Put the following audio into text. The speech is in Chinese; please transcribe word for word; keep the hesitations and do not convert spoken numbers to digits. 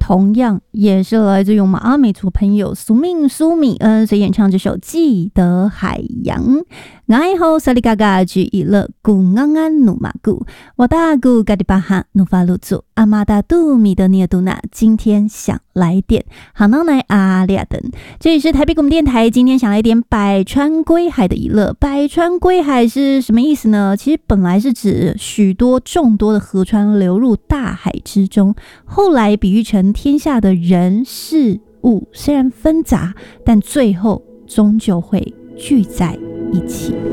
同样也是来自于我们阿美族朋友苏敏苏米恩所演唱这首《记得海洋》。爱好萨利嘎嘎举一乐古安安努马古瓦达古嘎迪巴哈努法鲁祖阿玛达杜米的尼尔杜纳，今天想来点好闹奈阿利亚等。这里是台北广播电台，今天想来点百川归海的一乐。百川归海是什么意思呢？其实本来是指许多众多的河川流入大海之中，后来比喻成天下的人事物，虽然纷杂，但最后终究会聚在一起。